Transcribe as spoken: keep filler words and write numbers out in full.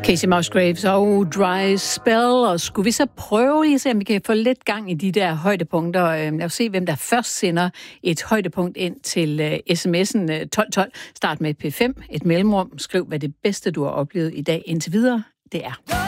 Casey Musgraves og Dry Spell, og skulle vi så prøve lige at se, om vi kan få lidt gang i de der højdepunkter. Lad os se, hvem der først sender et højdepunkt ind til sms'en tolv tolv. Start med P fem, et mellemrum. Skriv, hvad det bedste, du har oplevet i dag indtil videre, det er.